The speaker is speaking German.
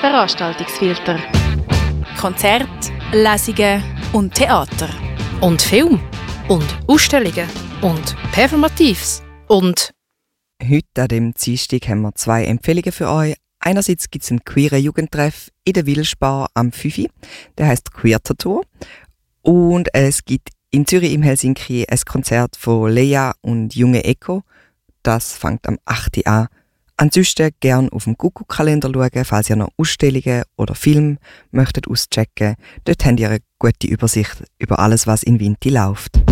Veranstaltungsfilter. Konzerte, Lesungen und Theater. Und Film. Und Ausstellungen. Und Performatives. Und... Heute an dem Dienstag haben wir 2 Empfehlungen für euch. Einerseits gibt es einen queeren Jugendtreff in der Wilspar am 5. Der heisst Queer Tattoo. Und es gibt in Zürich im Helsinki ein Konzert von Lea und Junge Echo. Das fängt am 8. an. Ansonsten gerne auf dem Kuckuck-Kalender schauen, falls ihr noch Ausstellungen oder Filme möchtet auschecken. Dort habt ihr eine gute Übersicht über alles, was in Vinti läuft.